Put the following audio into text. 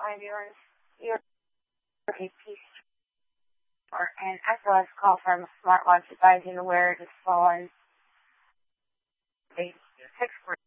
Hi, viewers. You're a piece or an SOS call from a smartwatch advising the wearer to phone. They 6